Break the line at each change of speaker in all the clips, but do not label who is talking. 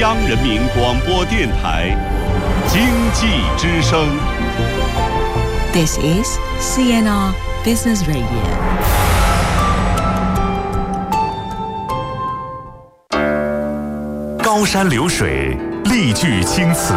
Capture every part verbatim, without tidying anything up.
央人民广播电台经济之声。
This is C N R Business Radio。
高山流水，丽句青词，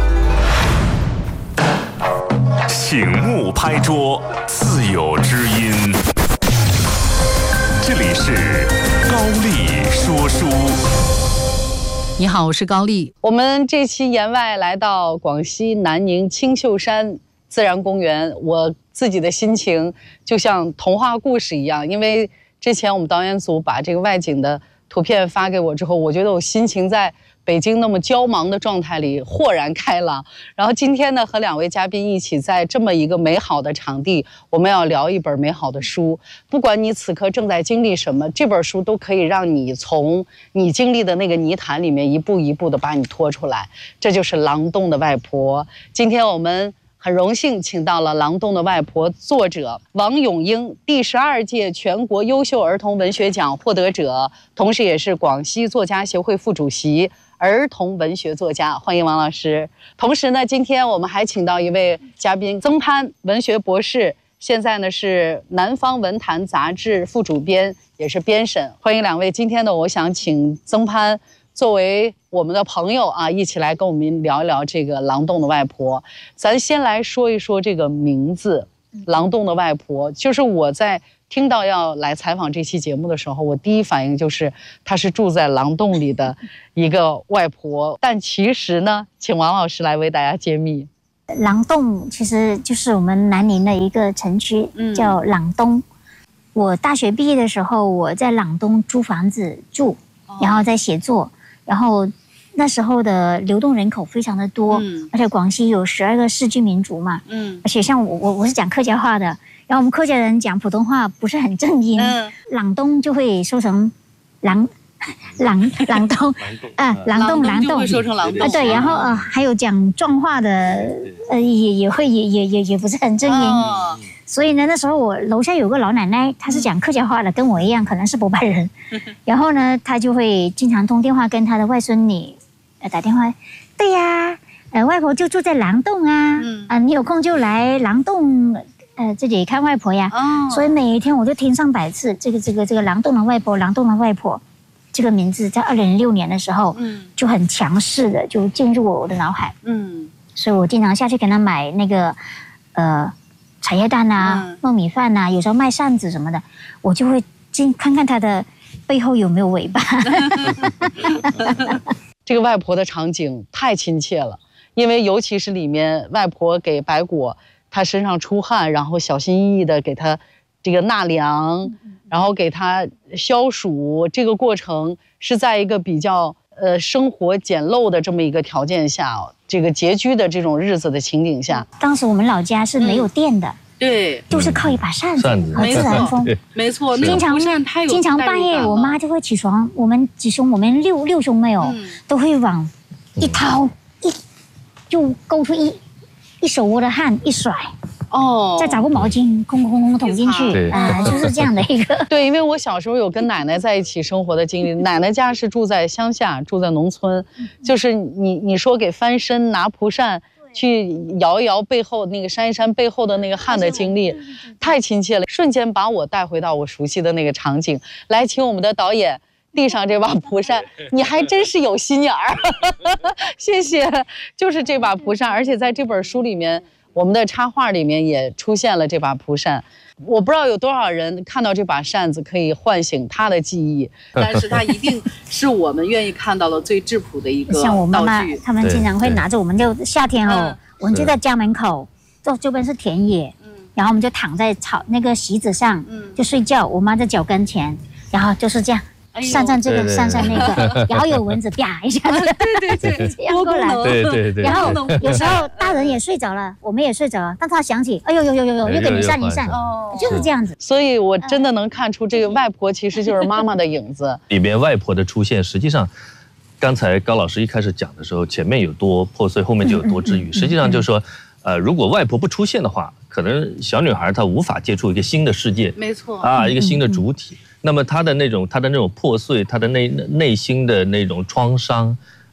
醒目拍桌，自有知音。这里是高丽说书。
你好，我是高丽。
我们这期言外来到广西南宁青秀山自然公园，我自己的心情就像童话故事一样，因为之前我们导演组把这个外景的图片发给我之后，我觉得我心情在北京那么焦忙的状态里豁然开朗。然后今天呢，和两位嘉宾一起在这么一个美好的场地，我们要聊一本美好的书。不管你此刻正在经历什么，这本书都可以让你从你经历的那个泥潭里面一步一步的把你拖出来。这就是《狼洞的外婆》。今天我们很荣幸请到了《狼洞的外婆》作者王永英，第十二届全国优秀儿童文学奖获得者，同时也是广西作家协会副主席，儿童文学作家。欢迎王老师。同时呢，今天我们还请到一位嘉宾，曾潘，文学博士，现在呢是南方文坛杂志副主编，也是编审。欢迎两位。今天呢，我想请曾潘作为我们的朋友啊，一起来跟我们聊一聊这个《狼洞的外婆》。咱先来说一说这个名字《狼洞的外婆》，就是我在听到要来采访这期节目的时候，我第一反应就是她是住在狼洞里的一个外婆。但其实呢，请王老师来为大家揭秘。
狼洞其实就是我们南宁的一个城区，叫朗东。我大学毕业的时候，我在朗东租房子住，然后在写作。然后那时候的流动人口非常的多，嗯、而且广西有十二个市居民族嘛，嗯，而且像我我我是讲客家话的，然后我们客家人讲普通话不是很正音，嗯、朗东就会说成朗朗朗东啊，朗东朗东会说成朗东啊，对，然后呃还有讲壮话的，呃也也会也也也也不是很正音。哦，所以呢，那时候我楼下有个老奶奶，她是讲客家话的，跟我一样，可能是柏柏人。然后呢，她就会经常通电话跟她的外孙女，呃，打电话。对呀，呃，外婆就住在狼洞啊，嗯、啊，你有空就来狼洞，呃，这里看外婆呀。哦。所以每一天我就听上百次这个这个这个狼洞的外婆，狼洞的外婆，这个名字在二零零六年的时候，嗯，就很强势的就进入我的脑海。嗯。所以我经常下去给她买那个，呃。茶叶蛋啊，糯米饭啊，有时候卖扇子什么的，我就会进看看它的背后有没有尾巴。
这个外婆的场景太亲切了，因为尤其是里面外婆给白果她身上出汗，然后小心翼翼的给她这个纳凉，然后给她消暑，这个过程是在一个比较呃生活简陋的这么一个条件下，这个拮据的这种日子的情景下。
当时我们老家是没有电的，嗯、
对，
就是靠一把扇子和自然风。
没错，
经常经常半夜我妈就会起床，我们几兄我们六六兄妹哦，嗯、都会往一掏一就勾出一一手窝的汗一甩。哦，再找个毛巾，空空空捅进去，啊、呃，就是这样的一个。
对，因为我小时候有跟奶奶在一起生活的经历，奶奶家是住在乡下，住在农村，就是你你说给翻身拿蒲扇去摇一摇背后那个扇一扇背后的那个汗的经历，太亲切了，瞬间把我带回到我熟悉的那个场景。来，请我们的导演递上这把蒲扇，你还真是有心眼儿，谢谢。就是这把蒲扇，而且在这本书里面。我们的插画里面也出现了这把蒲扇，我不知道有多少人看到这把扇子可以唤醒他的记忆，但是它一定是我们愿意看到的最质朴的一个道具。
像我妈妈，他们经常会拿着，我们就夏天哦，我们就在家门口，这这边是田野，嗯，然后我们就躺在草那个席子上，嗯，就睡觉，我妈在脚跟前，然后就是这样。扇扇这个，扇扇那个，然后有蚊子啪一下子，
对对对，
这样过来，
对对对。
然后有时候大人也睡着了，我们也睡着了，但他想起，哎呦呦呦呦呦，又给你扇一扇，哦，就是这样子。
所以我真的能看出，这个外婆其实就是妈妈的影子。
里边外婆的出现，实际上，刚才高老师一开始讲的时候，前面有多破碎，后面就有多治愈。实际上就是说，呃，如果外婆不出现的话，可能小女孩她无法接触一个新的世界，
没错
啊，一个新的主体。那么她的那种她的那种破碎，她的内内心的那种创伤，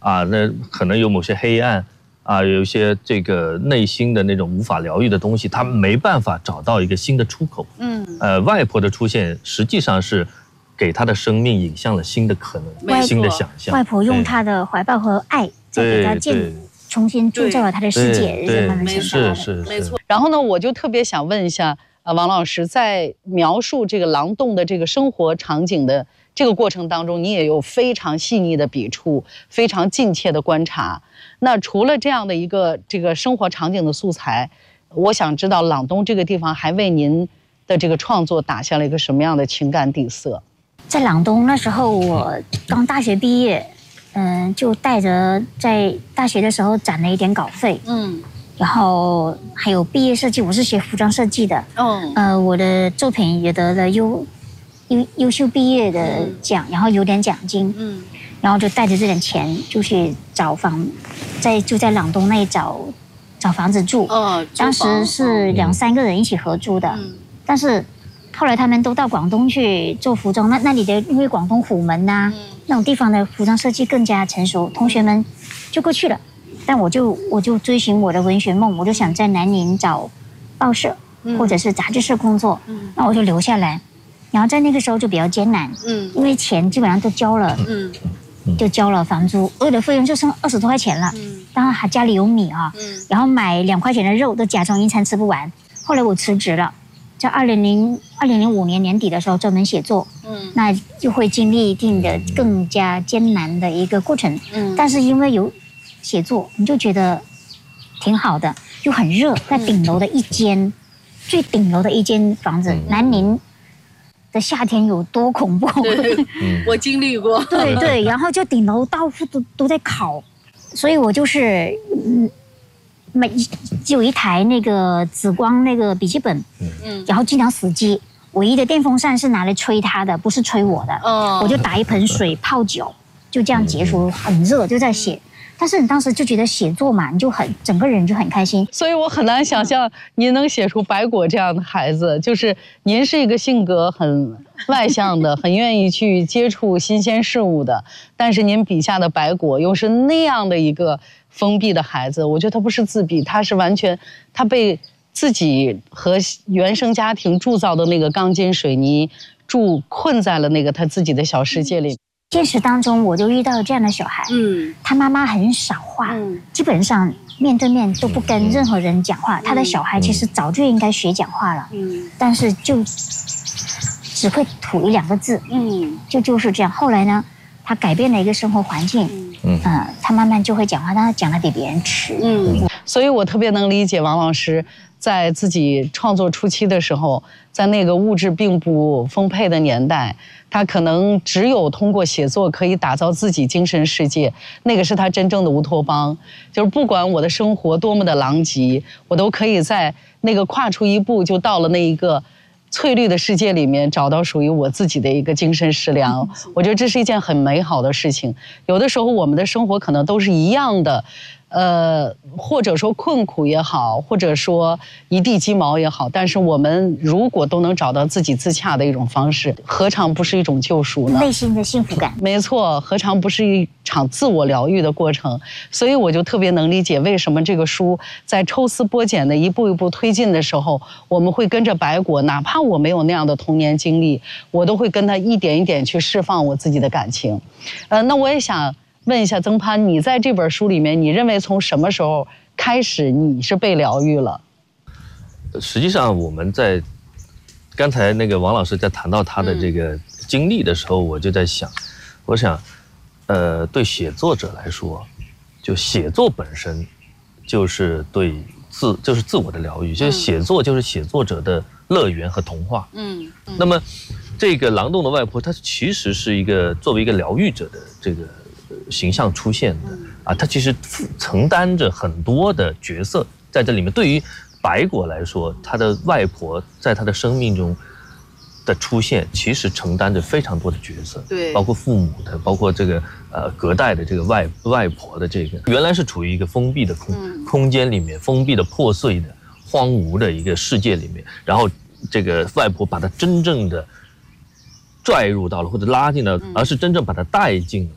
啊，那可能有某些黑暗啊，有一些这个内心的那种无法疗愈的东西，他没办法找到一个新的出口。嗯，呃，外婆的出现实际上是给他的生命引向了新的可能、新的想象。
外婆用她的怀抱和爱，再给他建。重新铸造了他的世界，是慢慢想到的。
是是
没错。然后呢，我就特别想问一下，呃，王老师，在描述这个狼洞的这个生活场景的这个过程当中，你也有非常细腻的笔触，非常近切的观察。那除了这样的一个这个生活场景的素材，我想知道朗东这个地方还为您的这个创作打下了一个什么样的情感底色？
在朗东那时候，我刚大学毕业。嗯，就带着在大学的时候攒了一点稿费，嗯，然后还有毕业设计，我是学服装设计的，嗯，呃，我的作品也得了优优优秀毕业的奖，然后有点奖金，嗯，然后就带着这点钱就去找房，在就在朗东那里找找房子住，哦，当时是两三个人一起合租的，嗯，但是后来他们都到广东去做服装，那那里的因为广东虎门呐、啊。嗯那种地方的服装设计更加成熟，同学们就过去了，但我就我就追寻我的文学梦，我就想在南宁找报社或者是杂志社工作，嗯，那我就留下来，然后在那个时候就比较艰难，嗯，因为钱基本上都交了，嗯，就交了房租，我的费用就剩二十多块钱了，嗯，当然还家里有米啊，嗯，然后买两块钱的肉都假装一餐吃不完，后来我辞职了。在二零零二零零五年年底的时候，专门写作，嗯，那就会经历一定的更加艰难的一个过程，嗯，但是因为有写作，你就觉得挺好的，又很热，在顶楼的一间、嗯、最顶楼的一间房子，嗯、南宁的夏天有多恐怖？
对，我经历过。
对对，然后就顶楼到处都都在烤，所以我就是嗯。每有一台那个紫光那个笔记本，嗯，然后经常死机。唯一的电风扇是拿来吹它的，不是吹我的。哦，我就打一盆水泡酒，就这样结束。很热，就在写。但是你当时就觉得写作嘛，你就很整个人就很开心。
所以我很难想象您能写出白果这样的孩子，就是您是一个性格很外向的，很愿意去接触新鲜事物的，但是您笔下的白果又是那样的一个。封闭的孩子，我觉得他不是自闭，他是完全，他被自己和原生家庭铸造的那个钢筋水泥住困在了那个他自己的小世界里。
现实当中，我就遇到这样的小孩，嗯，他妈妈很少话，嗯，基本上面对面都不跟任何人讲话。嗯、他的小孩其实早就应该学讲话了，嗯，但是就只会吐一两个字，嗯，就就是这样。后来呢，他改变了一个生活环境。嗯，呃，他慢慢就会讲话，但他讲得比别人迟。嗯，
所以我特别能理解王老师在自己创作初期的时候，在那个物质并不丰沛的年代，他可能只有通过写作可以打造自己精神世界，那个是他真正的乌托邦。就是不管我的生活多么的狼藉，我都可以在那个跨出一步就到了那一个。翠绿的世界里面找到属于我自己的一个精神食粮，我觉得这是一件很美好的事情。有的时候我们的生活可能都是一样的，呃，或者说困苦也好，或者说一地鸡毛也好，但是我们如果都能找到自己自洽的一种方式，何尝不是一种救赎呢？
内心的幸福感。
没错，何尝不是一场自我疗愈的过程？所以我就特别能理解为什么这个书在抽丝剥茧的一步一步推进的时候，我们会跟着白果，哪怕我没有那样的童年经历，我都会跟他一点一点去释放我自己的感情。呃，那我也想问一下曾潘，你在这本书里面，你认为从什么时候开始你是被疗愈了？
实际上我们在刚才那个王老师在谈到他的这个经历的时候，我就在想，我想，呃，对写作者来说，就写作本身就是对自就是自我的疗愈，就是写作就是写作者的乐园和童话。嗯，嗯那么这个狼洞的外婆，她其实是一个作为一个疗愈者的这个形象出现的啊，她其实承担着很多的角色在这里面。对于白果来说，她的外婆在她的生命中的出现，其实承担着非常多的角色，对，包括父母的，包括这个呃隔代的这个外外婆的这个，原来是处于一个封闭的空、嗯、空间里面，封闭的、破碎的、荒芜的一个世界里面，然后这个外婆把她真正的拽入到了或者拉进了，而是真正把她带进了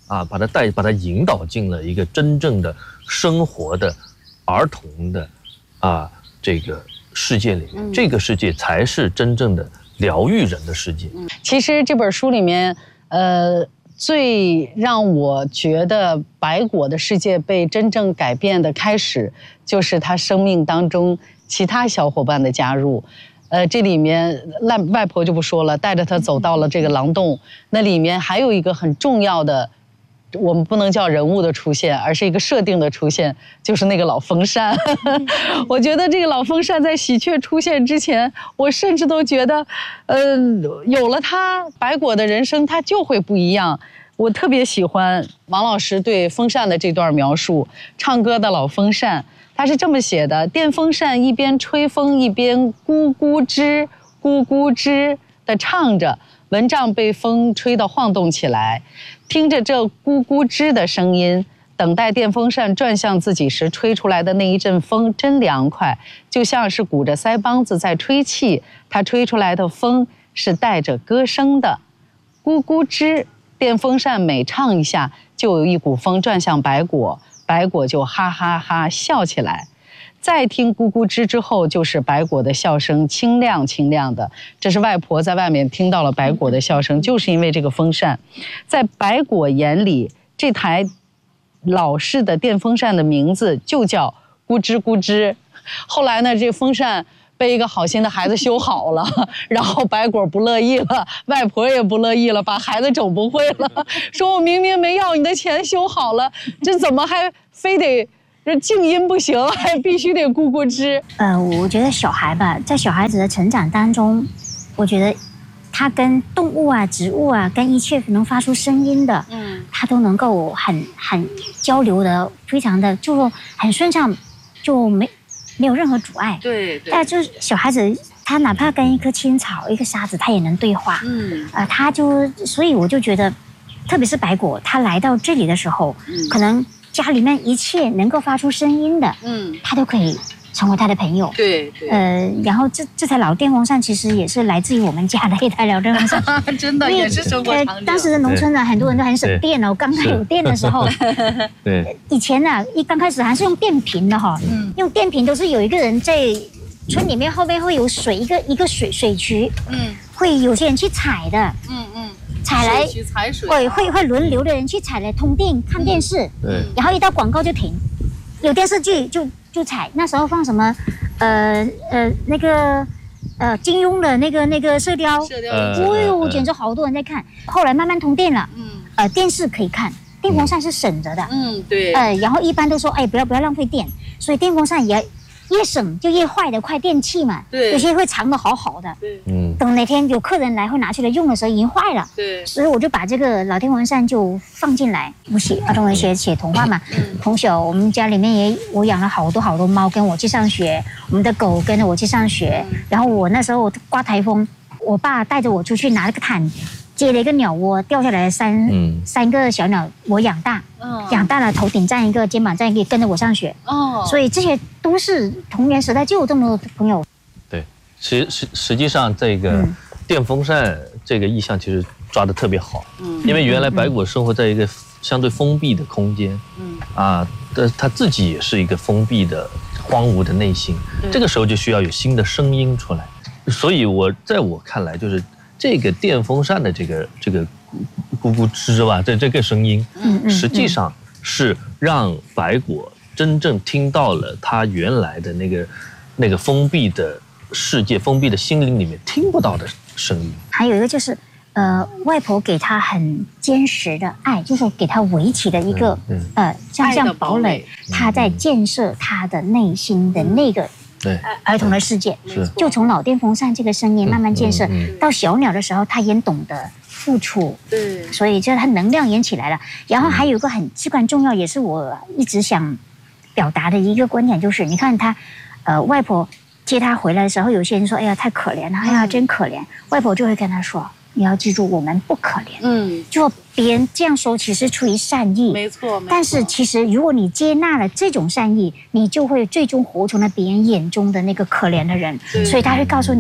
啊，把他带把他引导进了一个真正的生活的儿童的啊这个世界里面，这个世界才是真正的疗愈人的世界。
其实这本书里面，呃，最让我觉得白果的世界被真正改变的开始，就是他生命当中其他小伙伴的加入。呃，这里面外外婆就不说了，带着他走到了这个狼洞，那里面还有一个很重要的。我们不能叫人物的出现，而是一个设定的出现，就是那个老风扇。我觉得这个老风扇在喜鹊出现之前，我甚至都觉得，呃，有了它，白果的人生它就会不一样。我特别喜欢王老师对风扇的这段描述，唱歌的老风扇，他是这么写的：电风扇一边吹风一边咕咕吱咕咕吱地唱着。蚊帐被风吹得晃动起来，听着这咕咕吱的声音，等待电风扇转向自己时吹出来的那一阵风真凉快，就像是鼓着腮帮子在吹气。它吹出来的风是带着歌声的，咕咕吱。电风扇每唱一下，就有一股风转向白果，白果就哈哈哈笑起来。再听咕咕吱之后，就是白果的笑声，清亮清亮的。这是外婆在外面听到了白果的笑声，就是因为这个风扇。在白果眼里，这台老式的电风扇的名字就叫咕吱咕吱。后来呢，这风扇被一个好心的孩子修好了，然后白果不乐意了，外婆也不乐意了，把孩子整不会了，说我明明没要你的钱修好了，这怎么还非得这静音不行，还必须得咕咕吱。
呃，我觉得小孩吧，在小孩子的成长当中，我觉得他跟动物啊、植物啊，跟一切能发出声音的，嗯，他都能够很很交流的，非常的就说很顺畅，就没没有任何阻碍。
对对。
但就是小孩子，他哪怕跟一棵青草、一个沙子，他也能对话。嗯。啊、呃，他就所以我就觉得，特别是白果，他来到这里的时候，嗯、可能。家里面一切能够发出声音的，嗯，他都可以成为他的朋友。
对对。
呃，然后这这台老电风扇其实也是来自于我们家的一台老电风扇，
真的也是生活场景。
呃，当时的农村呢，很多人都很省电哦。刚开有电的时候，
对，
以前呢，一刚开始还是用电瓶的哈，嗯，用电瓶都是有一个人在村里面后面会有水，一个一个水水渠，嗯，会有些人去采的，嗯嗯。采来，会会会轮流的人去采来通电看电视，对，然后一到广告就停，有电视剧就就采。那时候放什么，呃呃那个呃金庸的那个那个射雕，射雕，哎呦，简直好多人在看。后来慢慢通电了，嗯，呃电视可以看，电风扇是省着的，嗯对，呃然后一般都说哎不要不要浪费电，所以电风扇也。越省就越坏的快电器嘛，对，有些会藏得好好的，对，嗯，等哪天有客人来会拿出来用的时候已经坏了，对，所以我就把这个老电风扇就放进来。我写儿童文学，写童话嘛，嗯，从小我们家里面也我养了好多好多猫跟我去上学，我们的狗跟着我去上学，嗯、然后我那时候刮台风，我爸带着我出去拿了个毯。接了一个鸟窝，掉下来三、嗯、三个小鸟，我养大，哦、养大了，头顶站一个，肩膀站一个，跟着我上学。哦，所以这些都是童年时代就有这么多朋友。
对，实实实际上这个电风扇这个意象其实抓得特别好，嗯，因为原来白果生活在一个相对封闭的空间，嗯啊，但他自己也是一个封闭的、荒芜的内心，这个时候就需要有新的声音出来。所以我在我看来就是。这个电风扇的这个这个咕咕吱吧，这这个声音，实际上是让白果真正听到了他原来的那个那个封闭的世界、封闭的心灵里面听不到的声音。
还有一个就是，呃，外婆给他很坚实的爱，就是给他围起的一个，嗯嗯、呃，像像堡垒，他在建设他的内心的那个。对儿童的世界，就从老电风扇这个声音慢慢建设，嗯嗯、到小鸟的时候，他也懂得付出，对，所以就他能量也起来了。然后还有一个很至关重要，也是我一直想表达的一个观点，就是你看他，呃，外婆接他回来的时候，有些人说，哎呀，太可怜了，哎呀，真可怜。外婆就会跟他说。你要记住，我们不可怜。嗯，就别人这样说，其实出于善意，
没错。
但是其实，如果你接纳了这种善意，你就会最终活成了别人眼中的那个可怜的人。所以他会告诉你，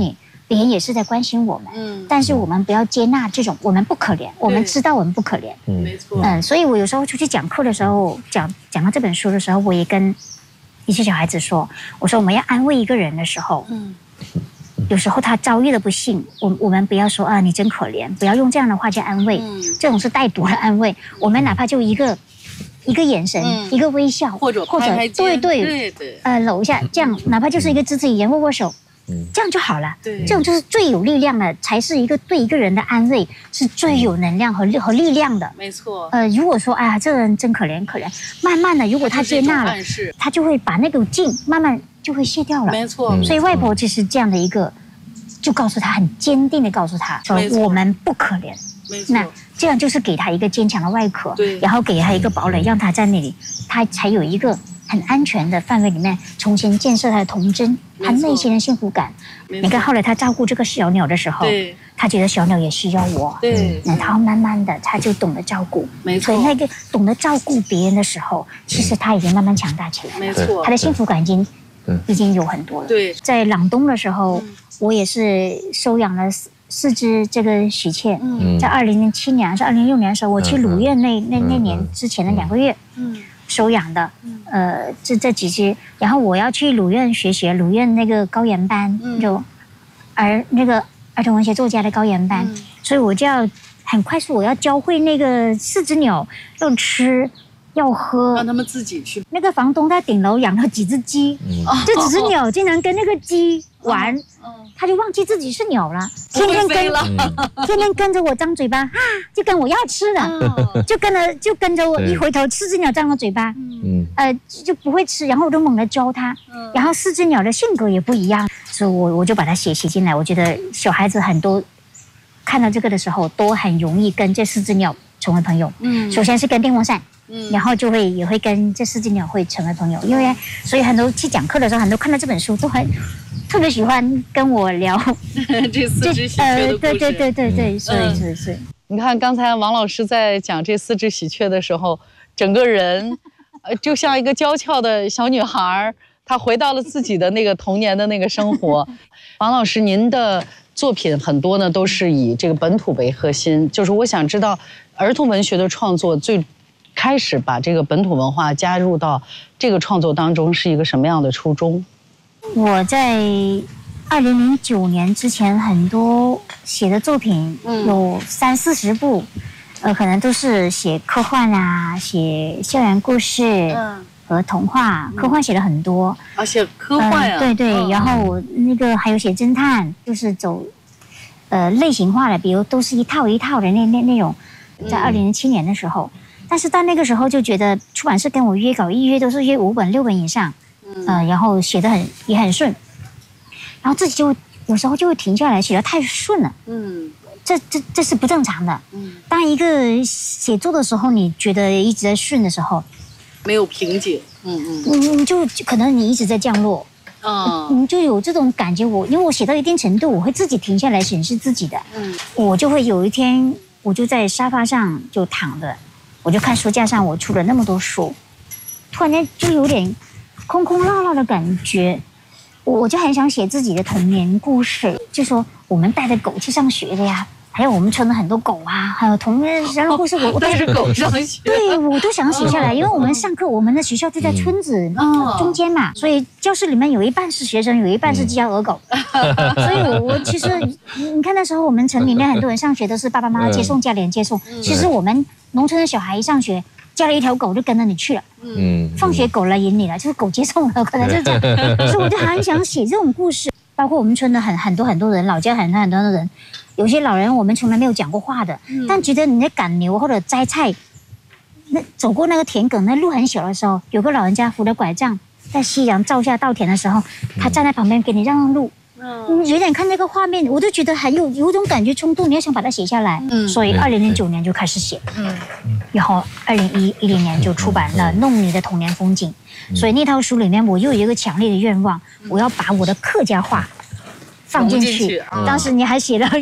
别人也是在关心我们，嗯，但是我们不要接纳这种我们不可怜，我们知道我们不可怜，
嗯，没错，
嗯，所以我有时候出去讲课的时候，讲讲到这本书的时候，我也跟一些小孩子说，我说我们要安慰一个人的时候，嗯，有时候他遭遇了不幸，我我们不要说啊你真可怜，不要用这样的话去安慰，嗯，这种是带毒的安慰，我们哪怕就一个。一个眼神，嗯、一个微笑，
或者或者
对对
对对，
呃，搂一下，这样哪怕就是一个肢体语言，握握手，嗯，这样就好了。对，这种就是最有力量的，才是一个对一个人的安慰，是最有能量和力和力量的。
没错。
呃，如果说哎呀，这个人真可怜可怜，慢慢的，如果他接纳了，他就会把那股劲慢慢就会卸掉了。
没错。
所以外婆其实这样的一个，就告诉他很坚定的告诉他说，我们不可怜。那这样就是给他一个坚强的外壳，然后给他一个堡垒，让他在那里，他才有一个很安全的范围里面重新建设他的童真，他内心的幸福感。你看后来他照顾这个小鸟的时候，他觉得小鸟也需要我，对，那他慢慢的他就懂得照顾，没错。所以那个懂得照顾别人的时候，其实他已经慢慢强大起来了，没错，他的幸福感已经已经有很多了。对，在朗东的时候，我也是收养了四只这个喜鹊，嗯，在二零零七年还是二零零六年的时候，我去鲁苑那那那年之前的两个月，嗯，收养的，呃，这这几只，然后我要去鲁苑学习，鲁苑那个高研班，就儿那个儿童文学作家的高研班，所以我就要很快速，我要教会那个四只鸟要吃。要喝，
让他们自己去。
那个房东在顶楼养了几只鸡，嗯、这几只鸟竟然跟那个鸡玩，嗯、他就忘记自己是鸟了，天天跟，天天跟着我张嘴巴，啊，就跟我要吃的，嗯、就跟着就跟着我，一回头四只鸟张了嘴巴，嗯，呃就不会吃，然后我就猛地教它，嗯、然后四只鸟的性格也不一样，所以我我就把它写写进来。我觉得小孩子很多看到这个的时候，都很容易跟这四只鸟成为朋友。嗯，首先是跟电风扇。嗯，然后就会也会跟这四只鸟会成为朋友，因为所以很多去讲课的时候，很多看到这本书都很特别喜欢跟我聊
这四只喜鹊的故事。
对对对对对，所以是是。
你看刚才王老师在讲这四只喜鹊的时候，整个人呃就像一个娇俏的小女孩，她回到了自己的那个童年的那个生活。王老师，您的作品很多呢都是以这个本土为核心，就是我想知道儿童文学的创作最。开始把这个本土文化加入到这个创作当中是一个什么样的初衷？
我在二零零九年之前，很多写的作品有三四十部，呃，可能都是写科幻啊，写校园故事和童话。科幻写了很多，
啊，写科幻啊，
呃、对对，然后我那个还有写侦探，就是走呃类型化的，比如都是一套一套的那那那种，在二零零七年的时候。但是到那个时候就觉得出版社跟我约稿一约都是约五本六本以上，嗯、呃，然后写得很也很顺，然后自己就有时候就会停下来，写得太顺了，嗯，这这这是不正常的，嗯，当一个写作的时候，你觉得一直在顺的时候，
没有瓶颈，嗯嗯，
你你就可能你一直在降落，啊、嗯，你就有这种感觉。我因为我写到一定程度，我会自己停下来审视自己的，嗯，我就会有一天我就在沙发上就躺着。我就看书架上我出了那么多书，突然间就有点空空落落的感觉，我就很想写自己的童年故事，就说我们带着狗去上学的呀，还有我们村的很多狗啊，还有童年然后故事我我
带着狗上学，
对，我都想写下来，因为我们上课，我们的学校就在村子中间嘛，所以教室里面有一半是学生，有一半是教鹅狗，所以我我其实你看那时候我们城里面很多人上学都是爸爸妈妈接送，家里人接送，其实我们。农村的小孩一上学，家里一条狗就跟着你去了，嗯，放学狗来迎你了，就是狗接送了，可能就这样。所以我就很想写这种故事，包括我们村的很很多很多人，老家很多很多的人，有些老人我们从来没有讲过话的，嗯、但觉得你在赶牛或者摘菜，那走过那个田埂，那路很小的时候，有个老人家扶着拐杖，在夕阳照下稻田的时候，他站在旁边给你让让路。嗯，有点看那个画面，我都觉得很有有种感觉冲动，你要想把它写下来。嗯，所以二零零九年就开始写，嗯，然后二零一一零年就出版了《弄你的童年风景》，所以那套书里面我又有一个强烈的愿望，我要把我的客家话放进去。当时你还写了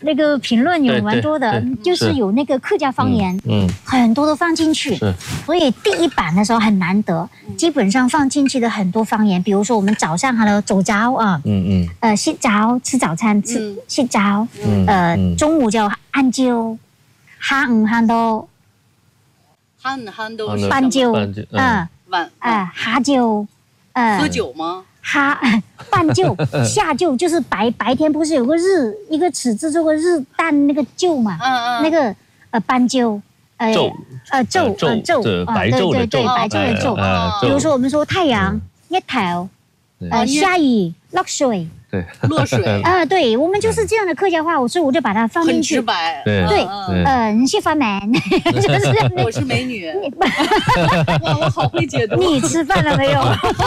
那个评论有蛮多的，就是有那个客家方言，嗯，很多都放进去，所以第一版的时候很难得，基本上放进去的很多方言，比如说我们早上 hello 早早啊，嗯嗯，呃洗澡吃早餐吃洗澡，呃中午叫晏晝，下午晏到，
下午晏到是
半晝，
嗯晚
啊下晝，呃
喝酒吗？
哈，半昼下晝就是白白天不是有个日一个尺字做个日旦那个晝嘛，嗯嗯，那个呃半晝，呃呃晝呃晝
白昼的昼，
白晝的晝，比如说我们说太阳日頭，呃下雨落水。
对，
落水
啊，对，我们就是这样的客家话，所以我就把它放进去。
很直白，
对，呃，你是饭门，就是
我是美女，哇，我好会解读。
你吃饭了没有？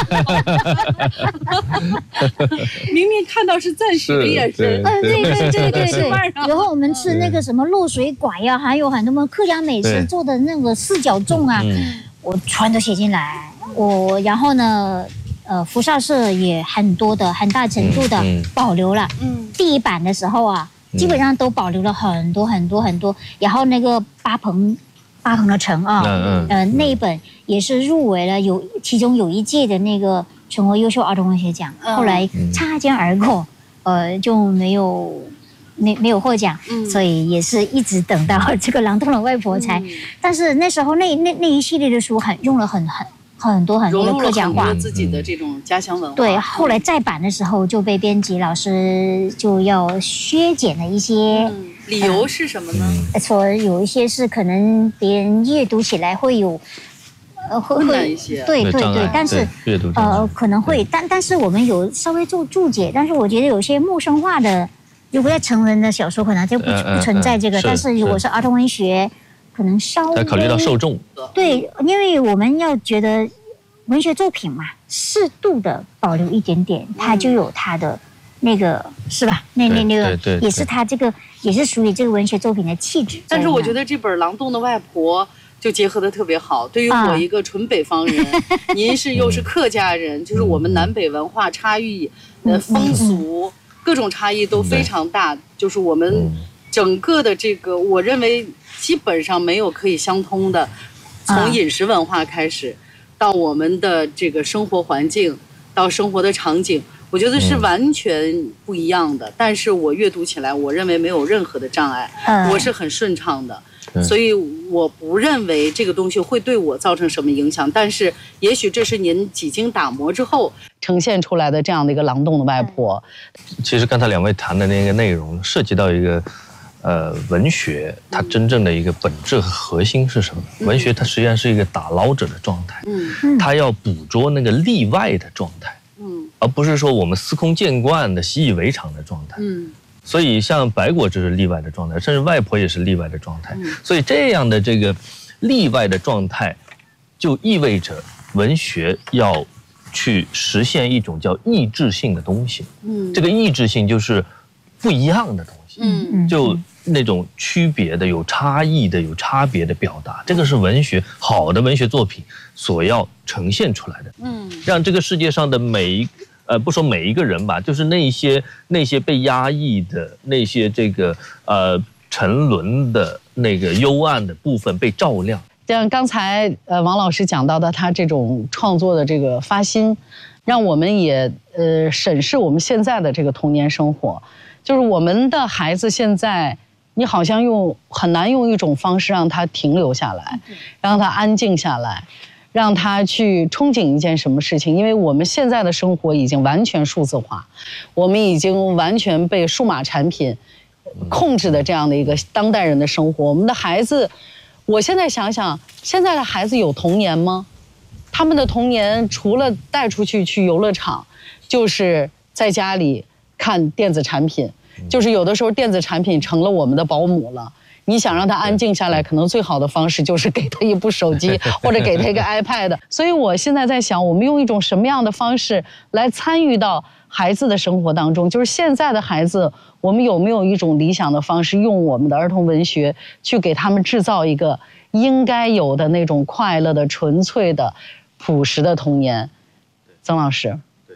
明明看到是赞许的眼神，
嗯，对对对对对。然后我们吃那个什么落水拐呀，还有很多客家美食做的那个四角粽啊，我全都写进来。我然后呢？呃，福绍社也很多的、很大程度的保留了。嗯，第一版的时候啊，基本上都保留了很多很多很多。然后那个八鹏，八鹏的城啊，嗯、呃，那一本也是入围了有其中有一届的那个全国优秀儿童文学奖，嗯、后来擦肩而过，呃，就没有没没有获奖，嗯、所以也是一直等到这个《狼洞的外婆》才。嗯、但是那时候那那那一系列的书很用了很很。很多很多的客家话，
自己的这种家乡文化。
对，后来再版的时候就被编辑老师就要削减了一些。
嗯、理由是什么呢？
呃、说有一些是可能别人阅读起来会有，
呃，会会一些。
对对对，但是呃可能会，但但是我们有稍微做注解，但是我觉得有些陌生化的，如果在成人的小说可能就不不存在这个，但是如果是儿童文学。可能稍微
考虑到受众，
对，因为我们要觉得文学作品嘛，适度的保留一点点，它就有它的那个是吧？那那那个也是它这个也是属于这个文学作品的气质。
但是我觉得这本《狼洞的外婆》就结合的特别好。对于我一个纯北方人，您是又是客家人，就是我们南北文化差异、呃风俗各种差异都非常大，就是我们整个的这个，我认为。基本上没有可以相通的，从饮食文化开始，到我们的这个生活环境，到生活的场景，我觉得是完全不一样的。但是我阅读起来，我认为没有任何的障碍，我是很顺畅的，所以我不认为这个东西会对我造成什么影响。但是也许这是您几经打磨之后呈现出来的这样的一个狼洞的外婆。
其实刚才两位谈的那个内容涉及到一个。呃，文学它真正的一个本质和核心是什么？嗯、文学它实际上是一个打捞者的状态，嗯，它要捕捉那个例外的状态，嗯，而不是说我们司空见惯的习以为常的状态，嗯，所以像白果就是例外的状态，甚至外婆也是例外的状态，嗯、所以这样的这个例外的状态，就意味着文学要去实现一种叫异质性的东西，嗯，这个异质性就是不一样的东西，嗯，就。那种区别的、有差异的、有差别的表达，这个是文学好的文学作品所要呈现出来的。嗯，让这个世界上的每一呃，不说每一个人吧，就是那些那些被压抑的、那些这个呃沉沦的那个幽暗的部分被照亮。
像刚才呃王老师讲到的，他这种创作的这个发心，让我们也呃审视我们现在的这个童年生活，就是我们的孩子现在。你好像用很难用一种方式让他停留下来，让他安静下来，让他去憧憬一件什么事情。因为我们现在的生活已经完全数字化，我们已经完全被数码产品控制的这样的一个当代人的生活。我们的孩子，我现在想想，现在的孩子有童年吗？他们的童年除了带出去去游乐场，就是在家里看电子产品。就是有的时候电子产品成了我们的保姆了，你想让他安静下来，可能最好的方式就是给他一部手机或者给他一个 iPad。所以我现在在想，我们用一种什么样的方式来参与到孩子的生活当中？就是现在的孩子，我们有没有一种理想的方式，用我们的儿童文学去给他们制造一个应该有的那种快乐的、纯粹的、朴实的童年？曾老师。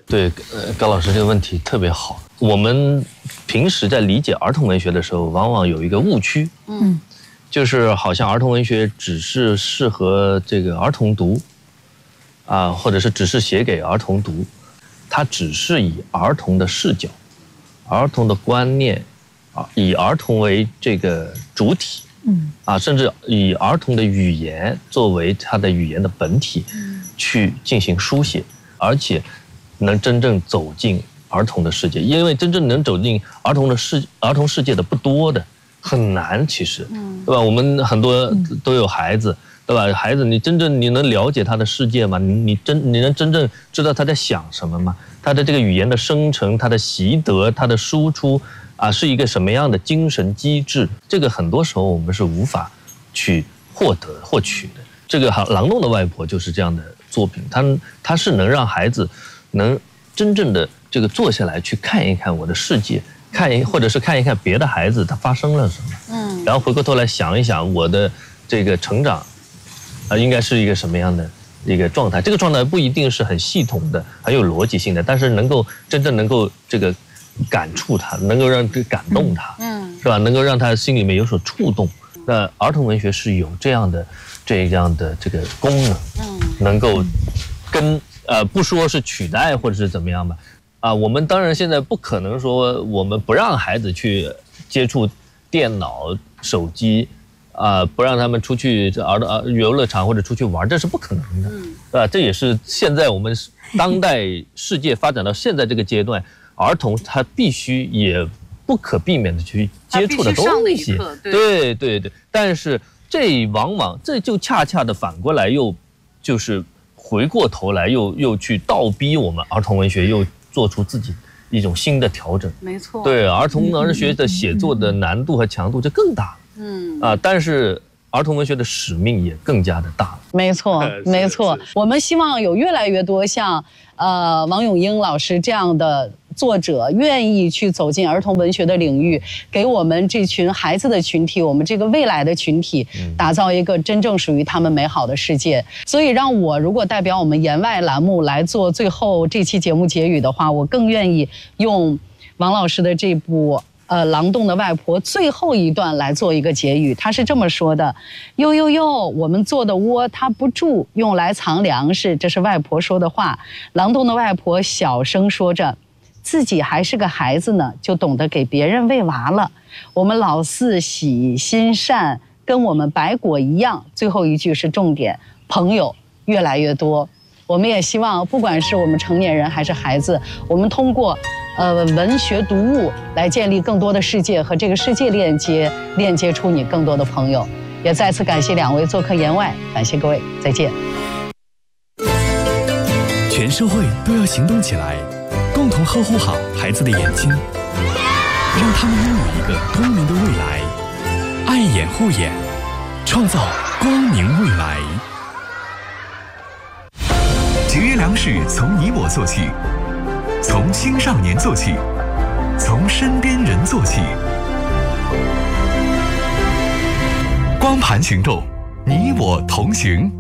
对，呃，高老师这个问题特别好。我们平时在理解儿童文学的时候，往往有一个误区，嗯，就是好像儿童文学只是适合这个儿童读，啊，或者是只是写给儿童读，它只是以儿童的视角、儿童的观念，啊，以儿童为这个主体，嗯，啊，甚至以儿童的语言作为它的语言的本体，去进行书写，而且能真正走进儿童的世界。因为真正能走进儿童的世儿童世界的不多的，很难，其实，对吧？我们很多都有孩子，对吧？孩子，你真正你能了解他的世界吗？你你真你能真正知道他在想什么吗？他的这个语言的生成，他的习得，他的输出啊，是一个什么样的精神机制？这个很多时候我们是无法去获得获取的。这个《狼洞的外婆》就是这样的作品，它它是能让孩子能真正的这个坐下来去看一看我的世界，看一或者是看一看别的孩子他发生了什么，嗯，然后回过头来想一想我的这个成长，啊，应该是一个什么样的一个状态？这个状态不一定是很系统的、很有逻辑性的，但是能够真正能够这个感触他，能够让这感动他，嗯，是吧？能够让他心里面有所触动。那儿童文学是有这样的这样的这个功能，嗯，能够跟呃不说是取代或者是怎么样吧，啊，我们当然现在不可能说我们不让孩子去接触电脑、手机。啊，不让他们出去儿童游乐场或者出去玩，这是不可能的，嗯，啊，这也是现在我们当代世界发展到现在这个阶段，儿童他必须也不可避免的去接触的东西，对对对。但是这往往这就恰恰的反过来又就是回过头来又又去倒逼我们儿童文学又做出自己一种新的调整，
没错，
对，儿童文学的写作的难度和强度就更大了。嗯啊，但是儿童文学的使命也更加的大了。
没错，没错。我们希望有越来越多像呃王永英老师这样的作者，愿意去走进儿童文学的领域，给我们这群孩子的群体，我们这个未来的群体，打造一个真正属于他们美好的世界。所以，让我如果代表我们言外栏目来做最后这期节目结语的话，我更愿意用王老师的这部。呃，狼洞的外婆最后一段来做一个结语，她是这么说的：呦呦呦，我们做的窝它不住，用来藏粮食，这是外婆说的话。狼洞的外婆小声说着，自己还是个孩子呢，就懂得给别人喂娃了。我们老四喜心善，跟我们白果一样。最后一句是重点，朋友越来越多。我们也希望，不管是我们成年人还是孩子，我们通过呃文学读物来建立更多的世界，和这个世界链接，链接出你更多的朋友。也再次感谢两位做客言外，感谢各位，再见。
全社会都要行动起来，共同呵护好孩子的眼睛，让他们拥有一个光明的未来。爱眼护眼，创造光明未来。
节约粮食从你我做起，从青少年做起，从身边人做起。光盘行动，你我同行。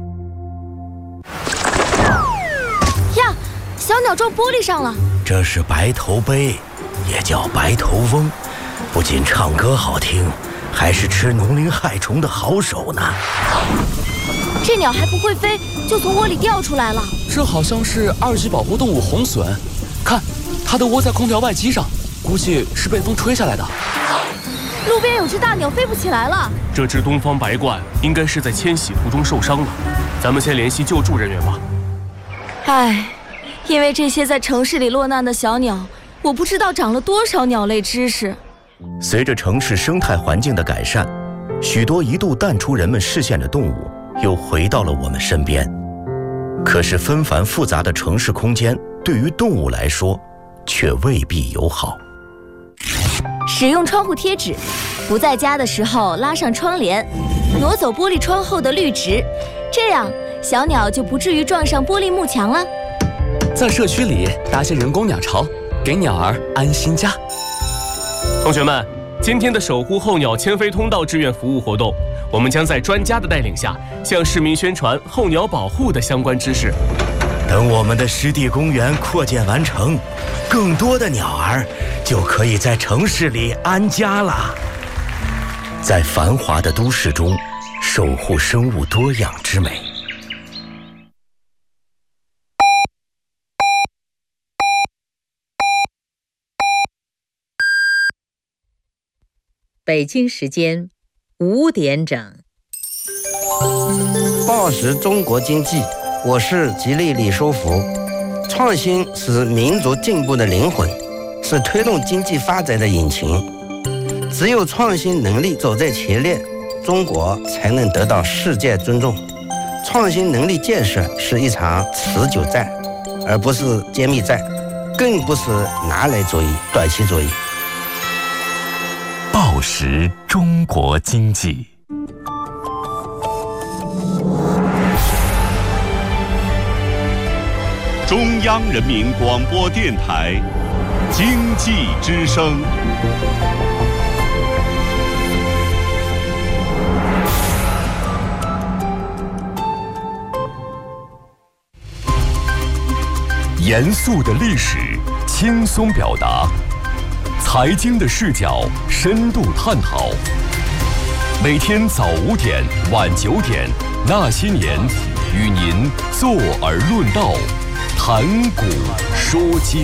呀，小鸟撞玻璃上了。
这是白头鹎，也叫白头翁，不仅唱歌好听，还是吃农林害虫的好手呢。
这鸟还不会飞，就从窝里掉出来了。
这好像是二级保护动物红隼，看，它的窝在空调外机上，估计是被风吹下来的。
路边有只大鸟飞不起来了。
这只东方白鹳应该是在迁徙途中受伤了，咱们先联系救助人员吧。
唉，因为这些在城市里落难的小鸟，我不知道长了多少鸟类知识。
随着城市生态环境的改善，许多一度淡出人们视线的动物又回到了我们身边。可是纷繁复杂的城市空间对于动物来说却未必友好。
使用窗户贴纸，不在家的时候拉上窗帘，挪走玻璃窗后的绿植，这样小鸟就不至于撞上玻璃幕墙了。
在社区里搭些人工鸟巢，给鸟儿安心家。同学们，今天的守护候鸟迁飞通道志愿服务活动，我们将在专家的带领下，向市民宣传候鸟保护的相关知识。
等我们的湿地公园扩建完成，更多的鸟儿就可以在城市里安家了。在繁华的都市中，守护生物多样之美。
北京时间五点整。
报时中国经济，我是吉利李书福。创新是民族进步的灵魂，是推动经济发展的引擎。只有创新能力走在前列，中国才能得到世界尊重。创新能力建设是一场持久战，而不是歼灭战，更不是拿来主义、短期主义。
报时中国经济。中央人民广播电台经济之声。严肃的历史，轻松表达；财经的视角，深度探讨。每天早五点、晚九点，那些年，与您坐而论道，谈古说今。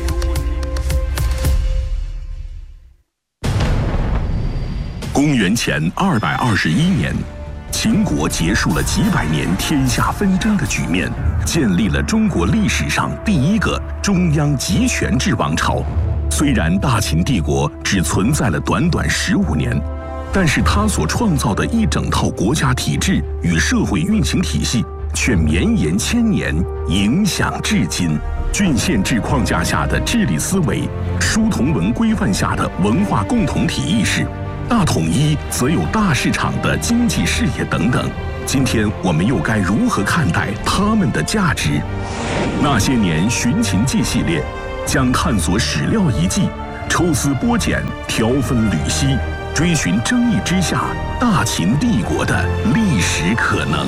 公元前二百二十一年，秦国结束了几百年天下纷争的局面，建立了中国历史上第一个中央集权制王朝。虽然大秦帝国只存在了短短十五年，但是它所创造的一整套国家体制与社会运行体系却绵延千年，影响至今。郡县制框架下的治理思维，书同文规范下的文化共同体意识，大统一则有大市场的经济视野等等。今天我们又该如何看待它们的价值？那些年寻秦记系列将探索史料遗迹，抽丝剥茧，挑分缕析，追寻争议之下大秦帝国的历史可能。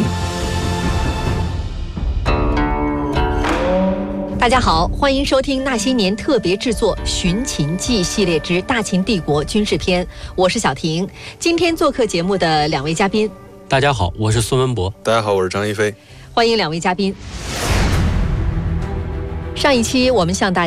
大家好，欢迎收听那些年特别制作《寻秦记》系列之大秦帝国军事篇，我是小婷。今天做客节目的两位嘉宾，
大家好，我是孙文博。
大家好，我是张一飞。
欢迎两位嘉宾。上一期我们向大